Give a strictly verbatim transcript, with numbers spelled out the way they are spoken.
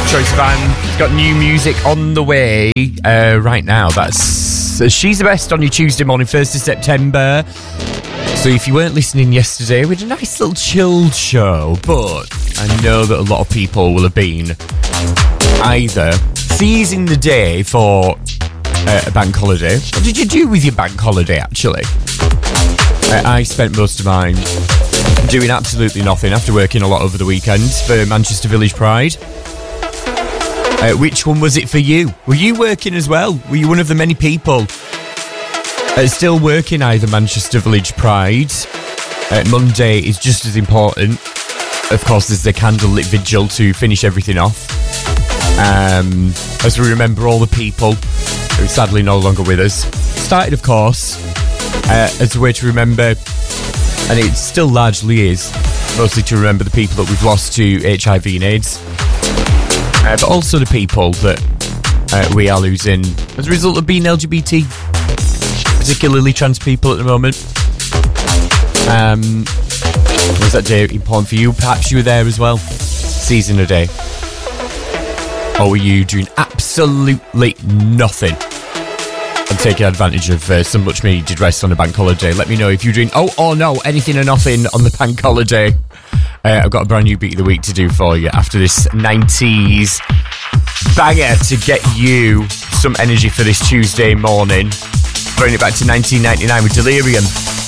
Choice Band. It's got new music on the way uh, right now. That's uh, She's the Best on your Tuesday morning, first of September. So if you weren't listening yesterday, we had a nice little chilled show, but I know that a lot of people will have been either seizing the day for uh, a bank holiday. What did you do with your bank holiday, actually? Uh, I spent most of mine doing absolutely nothing after working a lot over the weekend for Manchester Village Pride. Uh, which one was it for you? Were you working as well? Were you one of the many people uh, still working either Manchester Village Pride? Uh, Monday is just as important. Of course, there's the candlelit vigil to finish everything off. Um, as we remember all the people who are sadly no longer with us. Started, of course, uh, as a way to remember, and it still largely is, mostly to remember the people that we've lost to H I V and AIDS. Uh, but also the people that uh, we are losing as a result of being L G B T, particularly trans people at the moment. Um, was that day important for you? Perhaps you were there as well, seizing a day. Or were you doing absolutely nothing and taking advantage of uh, some much needed rest on a bank holiday? Let me know if you're doing oh or no, anything or nothing on the bank holiday. Uh, I've got a brand new beat of the week to do for you after this nineties banger to get you some energy for this Tuesday morning. Throwing it back to nineteen ninety-nine with Delirium.